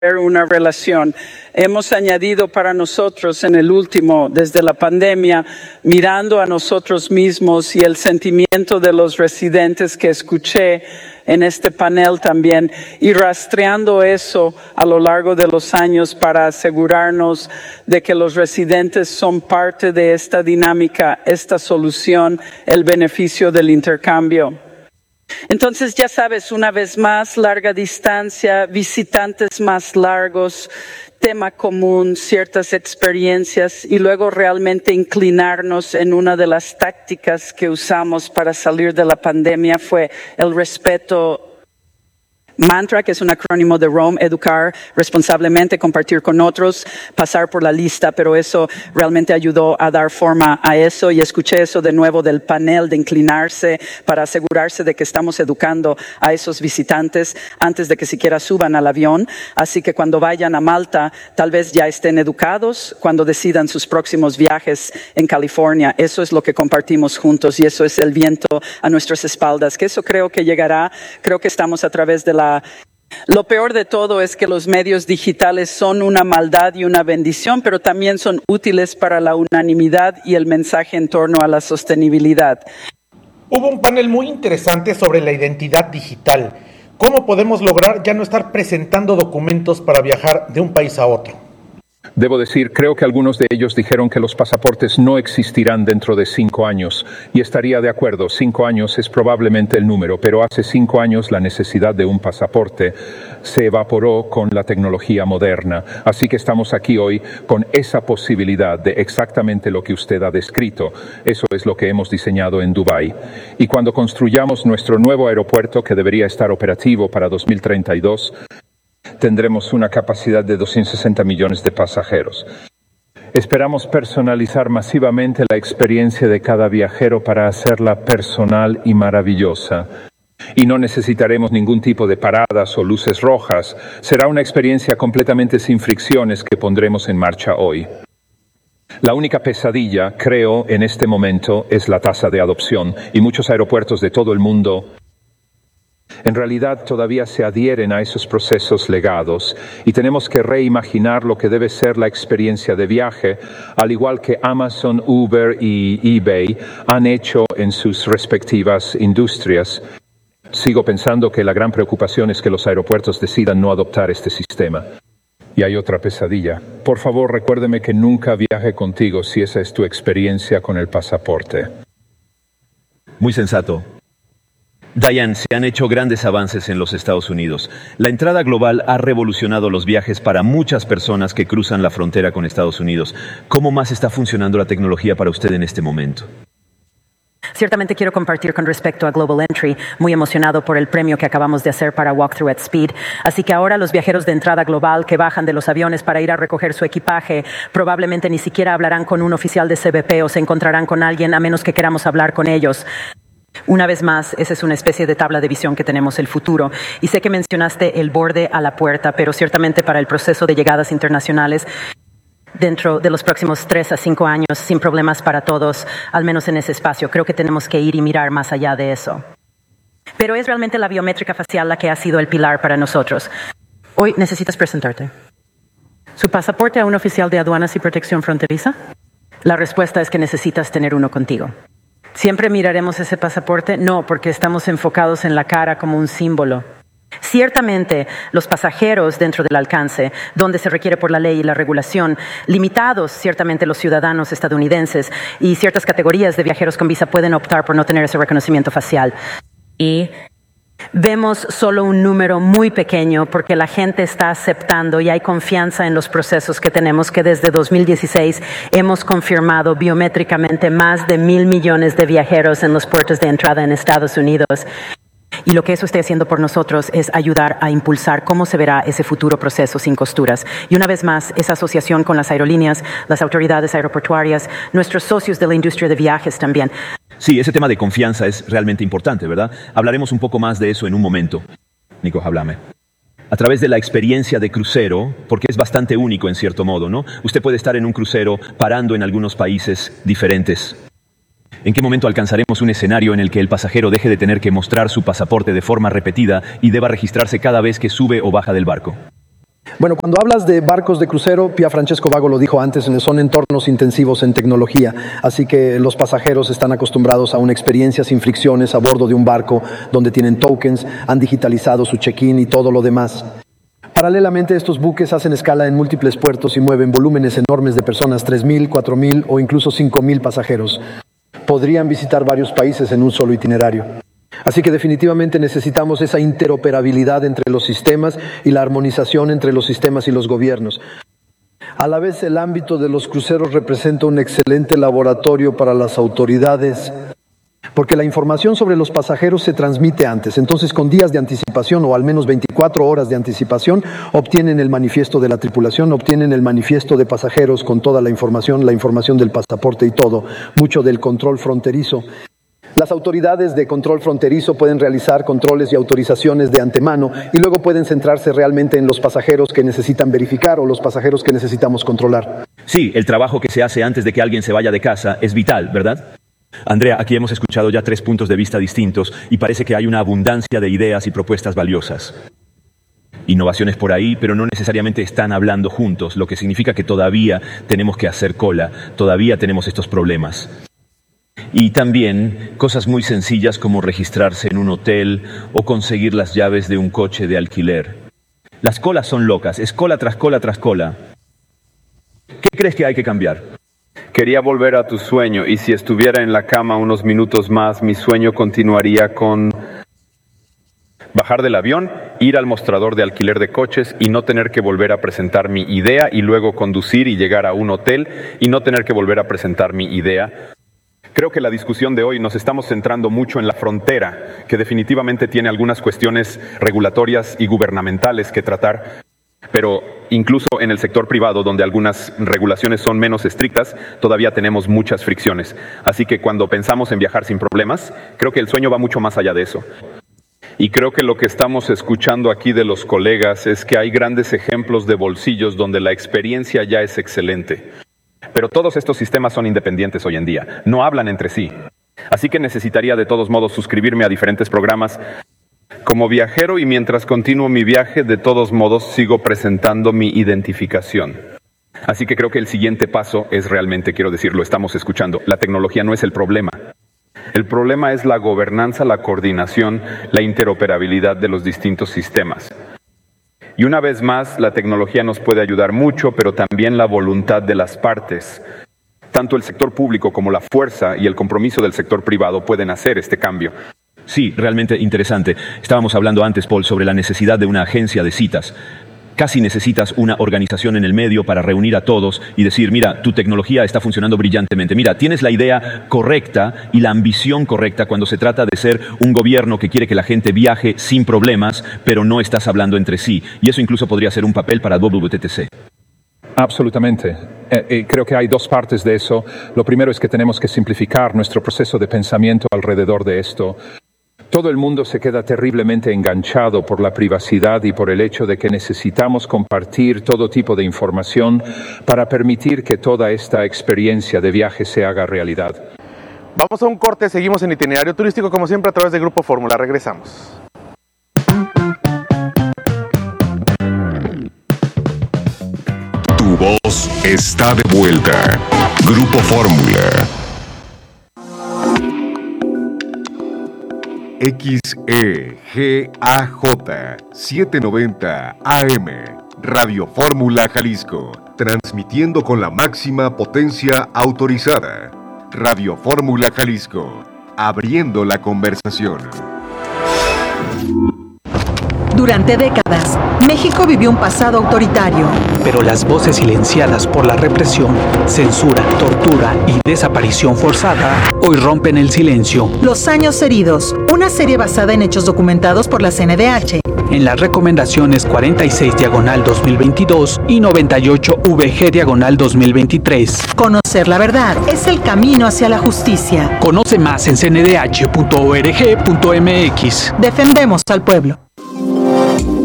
una relación. Hemos añadido para nosotros en el último, desde la pandemia, mirando a nosotros mismos y el sentimiento de los residentes que escuché en este panel también, y rastreando eso a lo largo de los años para asegurarnos de que los residentes son parte de esta dinámica, esta solución, el beneficio del intercambio. Entonces, ya sabes, una vez más, larga distancia, visitantes más largos, tema común, ciertas experiencias y luego realmente inclinarnos en una de las tácticas que usamos para salir de la pandemia fue el respeto. Mantra, que es un acrónimo de ROAM, educar responsablemente, compartir con otros, pasar por la lista, pero eso realmente ayudó a dar forma a eso y escuché eso de nuevo del panel de inclinarse para asegurarse de que estamos educando a esos visitantes antes de que siquiera suban al avión, así que cuando vayan a Malta tal vez ya estén educados cuando decidan sus próximos viajes en California. Eso es lo que compartimos juntos y eso es el viento a nuestras espaldas, que eso creo que llegará, creo que estamos a través de Lo peor de todo es que los medios digitales son una maldad y una bendición, pero también son útiles para la unanimidad y el mensaje en torno a la sostenibilidad. Hubo un panel muy interesante sobre la identidad digital. ¿Cómo podemos lograr ya no estar presentando documentos para viajar de un país a otro? Debo decir, creo que algunos de ellos dijeron que los pasaportes no existirán dentro de 5 años. Y estaría de acuerdo, 5 años es probablemente el número, pero hace 5 años la necesidad de un pasaporte se evaporó con la tecnología moderna. Así que estamos aquí hoy con esa posibilidad de exactamente lo que usted ha descrito. Eso es lo que hemos diseñado en Dubái. Y cuando construyamos nuestro nuevo aeropuerto, que debería estar operativo para 2032, tendremos una capacidad de 260 millones de pasajeros. Esperamos personalizar masivamente la experiencia de cada viajero para hacerla personal y maravillosa. Y no necesitaremos ningún tipo de paradas o luces rojas. Será una experiencia completamente sin fricciones que pondremos en marcha hoy. La única pesadilla, creo, en este momento es la tasa de adopción y muchos aeropuertos de todo el mundo en realidad todavía se adhieren a esos procesos legados y tenemos que reimaginar lo que debe ser la experiencia de viaje, al igual que Amazon, Uber y eBay han hecho en sus respectivas industrias. Sigo pensando que la gran preocupación es que los aeropuertos decidan no adoptar este sistema. Y hay otra pesadilla. Por favor, recuérdeme que nunca viaje contigo si esa es tu experiencia con el pasaporte. Muy sensato. Diane, se han hecho grandes avances en los Estados Unidos. La entrada global ha revolucionado los viajes para muchas personas que cruzan la frontera con Estados Unidos. ¿Cómo más está funcionando la tecnología para usted en este momento? Ciertamente quiero compartir con respecto a Global Entry, muy emocionado por el premio que acabamos de hacer para Walkthrough at Speed. Así que ahora los viajeros de entrada global que bajan de los aviones para ir a recoger su equipaje probablemente ni siquiera hablarán con un oficial de CBP o se encontrarán con alguien a menos que queramos hablar con ellos. Una vez más, esa es una especie de tabla de visión que tenemos el futuro. Y sé que mencionaste el borde a la puerta, pero ciertamente para el proceso de llegadas internacionales, dentro de los próximos 3 a 5 años, sin problemas para todos, al menos en ese espacio, creo que tenemos que ir y mirar más allá de eso. Pero es realmente la biométrica facial la que ha sido el pilar para nosotros. Hoy necesitas presentarte. ¿Su pasaporte a un oficial de aduanas y protección fronteriza? La respuesta es que necesitas tener uno contigo. ¿Siempre miraremos ese pasaporte? No, porque estamos enfocados en la cara como un símbolo. Ciertamente, los pasajeros dentro del alcance, donde se requiere por la ley y la regulación, limitados ciertamente los ciudadanos estadounidenses y ciertas categorías de viajeros con visa pueden optar por no tener ese reconocimiento facial. Y vemos solo un número muy pequeño porque la gente está aceptando y hay confianza en los procesos que tenemos, que desde 2016 hemos confirmado biométricamente más de 1,000 millones de viajeros en los puertos de entrada en Estados Unidos. Y lo que eso esté haciendo por nosotros es ayudar a impulsar cómo se verá ese futuro proceso sin costuras. Y una vez más, esa asociación con las aerolíneas, las autoridades aeroportuarias, nuestros socios de la industria de viajes también. Sí, ese tema de confianza es realmente importante, ¿verdad? Hablaremos un poco más de eso en un momento. Nico, háblame. A través de la experiencia de crucero, porque es bastante único en cierto modo, ¿no? Usted puede estar en un crucero parando en algunos países diferentes. ¿En qué momento alcanzaremos un escenario en el que el pasajero deje de tener que mostrar su pasaporte de forma repetida y deba registrarse cada vez que sube o baja del barco? Bueno, cuando hablas de barcos de crucero, Pia Francesco Vago lo dijo antes, son entornos intensivos en tecnología, así que los pasajeros están acostumbrados a una experiencia sin fricciones a bordo de un barco donde tienen tokens, han digitalizado su check-in y todo lo demás. Paralelamente, estos buques hacen escala en múltiples puertos y mueven volúmenes enormes de personas, 3,000, 4,000 o incluso 5,000 pasajeros. Podrían visitar varios países en un solo itinerario. Así que definitivamente necesitamos esa interoperabilidad entre los sistemas y la armonización entre los sistemas y los gobiernos. A la vez, el ámbito de los cruceros representa un excelente laboratorio para las autoridades, porque la información sobre los pasajeros se transmite antes. Entonces, con días de anticipación o al menos 24 horas de anticipación, obtienen el manifiesto de la tripulación, obtienen el manifiesto de pasajeros con toda la información del pasaporte y todo, mucho del control fronterizo. Las autoridades de control fronterizo pueden realizar controles y autorizaciones de antemano y luego pueden centrarse realmente en los pasajeros que necesitan verificar o los pasajeros que necesitamos controlar. Sí, el trabajo que se hace antes de que alguien se vaya de casa es vital, ¿verdad? Andrea, aquí hemos escuchado ya 3 puntos de vista distintos y parece que hay una abundancia de ideas y propuestas valiosas. Innovaciones por ahí, pero no necesariamente están hablando juntos, lo que significa que todavía tenemos que hacer cola, todavía tenemos estos problemas. Y también cosas muy sencillas como registrarse en un hotel o conseguir las llaves de un coche de alquiler. Las colas son locas, es cola tras cola tras cola. ¿Qué crees que hay que cambiar? Quería volver a tu sueño y si estuviera en la cama unos minutos más, mi sueño continuaría con bajar del avión, ir al mostrador de alquiler de coches y no tener que volver a presentar mi idea y luego conducir y llegar a un hotel y no tener que volver a presentar mi idea. Creo que la discusión de hoy nos estamos centrando mucho en la frontera, que definitivamente tiene algunas cuestiones regulatorias y gubernamentales que tratar, pero incluso en el sector privado, donde algunas regulaciones son menos estrictas, todavía tenemos muchas fricciones. Así que cuando pensamos en viajar sin problemas, creo que el sueño va mucho más allá de eso. Y creo que lo que estamos escuchando aquí de los colegas es que hay grandes ejemplos de bolsillos donde la experiencia ya es excelente. Pero todos estos sistemas son independientes hoy en día, no hablan entre sí. Así que necesitaría de todos modos suscribirme a diferentes programas. Como viajero y mientras continúo mi viaje, de todos modos sigo presentando mi identificación. Así que creo que el siguiente paso es realmente, quiero decir, lo estamos escuchando. La tecnología no es el problema. El problema es la gobernanza, la coordinación, la interoperabilidad de los distintos sistemas. Y una vez más, la tecnología nos puede ayudar mucho, pero también la voluntad de las partes. Tanto el sector público como la fuerza y el compromiso del sector privado pueden hacer este cambio. Sí, realmente interesante. Estábamos hablando antes, Paul, sobre la necesidad de una agencia de citas. Casi necesitas una organización en el medio para reunir a todos y decir, mira, tu tecnología está funcionando brillantemente. Mira, tienes la idea correcta y la ambición correcta cuando se trata de ser un gobierno que quiere que la gente viaje sin problemas, pero no estás hablando entre sí. Y eso incluso podría ser un papel para WTTC. Absolutamente. Creo que hay 2 partes de eso. Lo primero es que tenemos que simplificar nuestro proceso de pensamiento alrededor de esto. Todo el mundo se queda terriblemente enganchado por la privacidad y por el hecho de que necesitamos compartir todo tipo de información para permitir que toda esta experiencia de viaje se haga realidad. Vamos a un corte, seguimos en Itinerario Turístico como siempre a través de Grupo Fórmula. Regresamos. Tu voz está de vuelta. Grupo Fórmula. XEGAJ 790 AM, Radio Fórmula Jalisco, transmitiendo con la máxima potencia autorizada. Radio Fórmula Jalisco, abriendo la conversación. Durante décadas, México vivió un pasado autoritario. Pero las voces silenciadas por la represión, censura, tortura y desaparición forzada hoy rompen el silencio. Los años heridos, una serie basada en hechos documentados por la CNDH. En las recomendaciones 46/2022 y 98VG/2023. Conocer la verdad es el camino hacia la justicia. Conoce más en cndh.org.mx. Defendemos al pueblo.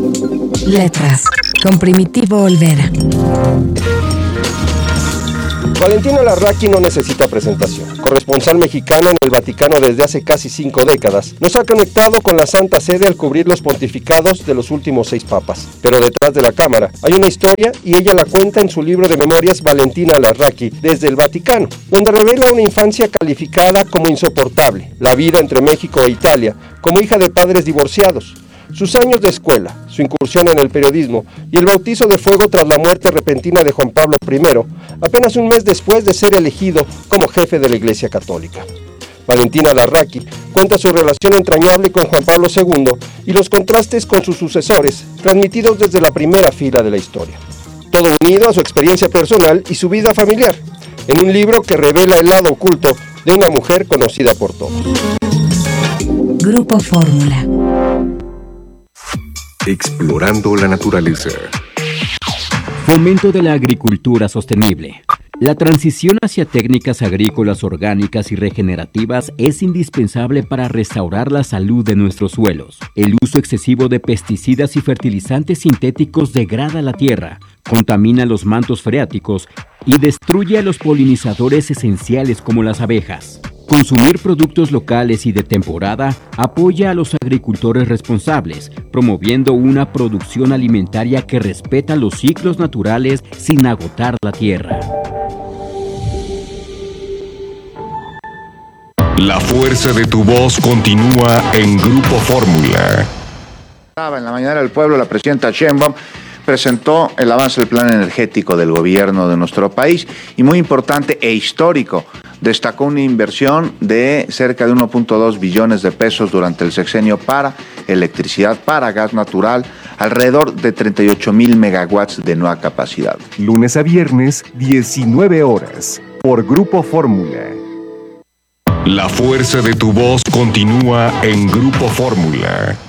Letras, con Primitivo Olvera. Valentina Larraqui no necesita presentación. Corresponsal mexicana en el Vaticano desde hace casi 5 décadas, nos ha conectado con la Santa Sede al cubrir los pontificados de los últimos 6 papas. Pero detrás de la cámara hay una historia y ella la cuenta en su libro de memorias Valentina Larraqui desde el Vaticano, donde revela una infancia calificada como insoportable, la vida entre México e Italia, como hija de padres divorciados, sus años de escuela, su incursión en el periodismo y el bautizo de fuego tras la muerte repentina de Juan Pablo I, apenas un mes después de ser elegido como jefe de la Iglesia Católica. Valentina Larraqui cuenta su relación entrañable con Juan Pablo II y los contrastes con sus sucesores, transmitidos desde la primera fila de la historia. Todo unido a su experiencia personal y su vida familiar, en un libro que revela el lado oculto de una mujer conocida por todos. Grupo Fórmula. Explorando la naturaleza. Fomento de la agricultura sostenible. La transición hacia técnicas agrícolas orgánicas y regenerativas es indispensable para restaurar la salud de nuestros suelos. El uso excesivo de pesticidas y fertilizantes sintéticos degrada la tierra, contamina los mantos freáticos y destruye a los polinizadores esenciales como las abejas. Consumir productos locales y de temporada apoya a los agricultores responsables, promoviendo una producción alimentaria que respeta los ciclos naturales sin agotar la tierra. La fuerza de tu voz continúa en Grupo Fórmula. En la mañana del pueblo, la presidenta Sheinbaum presentó el avance del plan energético del gobierno de nuestro país y muy importante e histórico, destacó una inversión de cerca de 1.2 billones de pesos durante el sexenio para electricidad, para gas natural, alrededor de 38,000 megawatts de nueva capacidad. Lunes a viernes, 19 horas, por Grupo Fórmula. La fuerza de tu voz continúa en Grupo Fórmula.